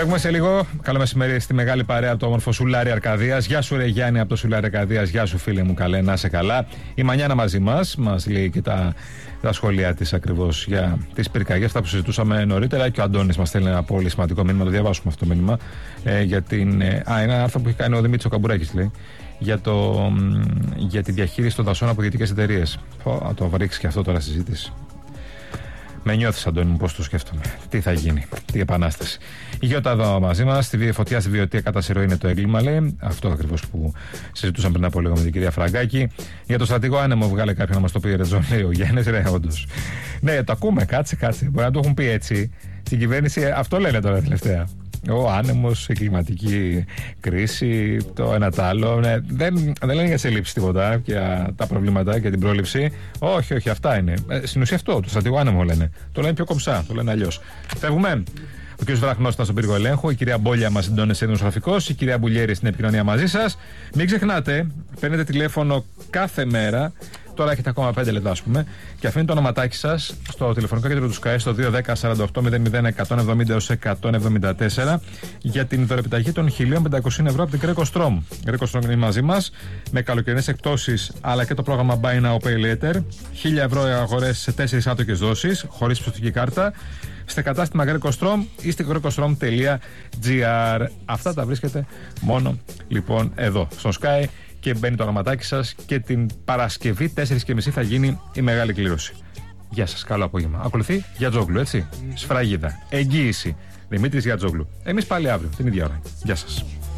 Φεύγουμε σε λίγο. Καλό μεσημέρι στη μεγάλη παρέα από το όμορφο Σουλάρι Αρκαδίας. Γεια σου, ρε Γιάννη, από το Σουλάρι Αρκαδίας. Γεια σου, φίλε μου, καλέ, να είσαι καλά. Η Μανιάνα μαζί μας. Μας λέει και τα σχόλιά της ακριβώς για τις πυρκαγιές, αυτά που συζητούσαμε νωρίτερα. Και ο Αντώνης μας στέλνει ένα πολύ σημαντικό μήνυμα. Το διαβάσουμε αυτό το μήνυμα. Ένα άρθρο που έχει κάνει ο Δημήτρης ο Καμπουράκης, λέει. Για τη διαχείριση των δασών από ιδιωτικές εταιρείες. Θα το ρίξει και αυτό τώρα συζήτηση. Με νιώθεις, Αντώνη μου, πώς το σκέφτομαι. Τι θα γίνει, τι επανάσταση. Η Γιώτα εδώ μαζί μας. Στη φωτιά στη βιωτεία κατά σειρό είναι το έγκλημα, λέει. Αυτό ακριβώς που συζητούσαμε πριν από λίγο με την κυρία Φραγκάκη. Για το στρατηγό άνεμο, βγάλε κάποιον να μας το πει, Ρετζόν, λέει ο Γιάννης. Ρε, όντως. Ναι, το ακούμε, κάτσε. Μπορεί να το έχουν πει έτσι. Στην κυβέρνηση αυτό λένε τώρα τελευταία. Ο άνεμος, η κλιματική κρίση, το ένα τ' άλλο. Ναι, δεν λένε για σε τίποτα, για τα προβλήματα και την πρόληψη. Όχι, αυτά είναι. Στην ουσία αυτό, το στρατηγό άνεμο λένε. Το λένε πιο κομψά, το λένε αλλιώς. Φεύγουμε. Ο κ. Βραχνός ήταν στον πύργο ελέγχου, η κυρία Μπόλια μας συντώνησε δημοσιογραφικός, η κυρία Μπουλιέρη στην επικοινωνία μαζί σας. Μην ξεχνάτε, παίρνετε τηλέφωνο κάθε μέρα. Τώρα έχετε ακόμα 5 λεπτά, ας πούμε, και αφήνετε το ονοματάκι σας στο τηλεφωνικό κέντρο του Sky στο 210-48-00-174 για την δωρεπιταγή των 1.500 ευρώ από την Greco Strom. Greco Strom είναι μαζί μας με καλοκαιρινές εκπτώσεις αλλά και το πρόγραμμα Buy Now Pay Later. 1.000 ευρώ αγορές σε 4 άτοκες δόσεις, χωρίς πιστωτική κάρτα. Στο κατάστημα Greco Strom ή στη grecostrom.gr. Αυτά τα βρίσκεται μόνο λοιπόν εδώ στο Sky. Και μπαίνει το ονοματάκι σας και την Παρασκευή 4.30 θα γίνει η μεγάλη κλήρωση. Γεια σας, καλό απόγευμα. Ακολουθεί Γιατζόγλου, έτσι. Σφραγίδα. Εγγύηση. Δημήτρης Γιατζόγλου. Εμείς πάλι αύριο, την ίδια ώρα. Γεια σας.